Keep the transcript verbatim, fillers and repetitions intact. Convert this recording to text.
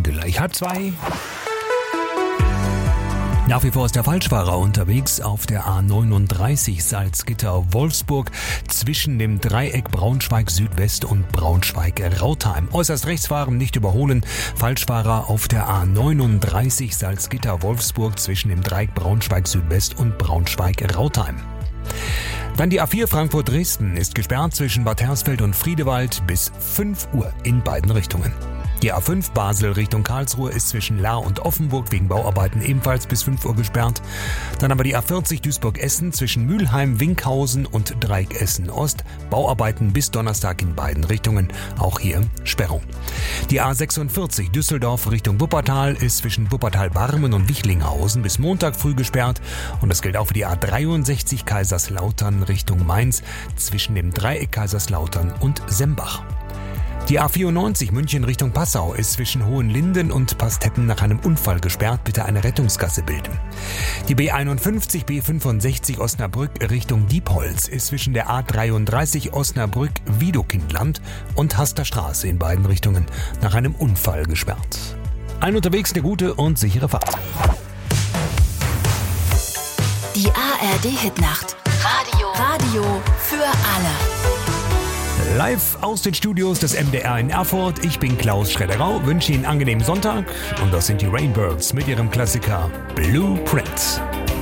gleich halb zwei. Nach wie vor ist der Falschfahrer unterwegs auf der A neununddreißig Salzgitter-Wolfsburg zwischen dem Dreieck Braunschweig-Südwest und Braunschweig-Rautheim. Äußerst rechts fahren, nicht überholen. Falschfahrer auf der A neununddreißig Salzgitter-Wolfsburg zwischen dem Dreieck Braunschweig-Südwest und Braunschweig-Rautheim. Dann die A vier Frankfurt-Dresden ist gesperrt zwischen Bad Hersfeld und Friedewald bis fünf Uhr in beiden Richtungen. Die A fünf Basel Richtung Karlsruhe ist zwischen Lahr und Offenburg wegen Bauarbeiten ebenfalls bis fünf Uhr gesperrt. Dann aber die A vierzig Duisburg-Essen zwischen Mülheim, Winkhausen und Dreieck Essen-Ost. Bauarbeiten bis Donnerstag in beiden Richtungen. Auch hier Sperrung. Die A sechsundvierzig Düsseldorf Richtung Wuppertal ist zwischen Wuppertal-Barmen und Wichlinghausen bis Montag früh gesperrt. Und das gilt auch für die A dreiundsechzig Kaiserslautern Richtung Mainz zwischen dem Dreieck Kaiserslautern und Sembach. Die A vierundneunzig München Richtung Passau ist zwischen Hohenlinden und Pastetten nach einem Unfall gesperrt. Bitte eine Rettungsgasse bilden. Die B einundfünfzig B fünfundsechzig Osnabrück Richtung Diepholz ist zwischen der A dreiunddreißig Osnabrück-Wiedokindland und Haster Straße in beiden Richtungen nach einem Unfall gesperrt. Allen unterwegs eine gute und sichere Fahrt. Die A R D-Hitnacht. Radio. Radio für alle. Live aus den Studios des M D R in Erfurt. Ich bin Klaus Schredderau, wünsche Ihnen einen angenehmen Sonntag. Und das sind die Rainbirds mit ihrem Klassiker Blueprint.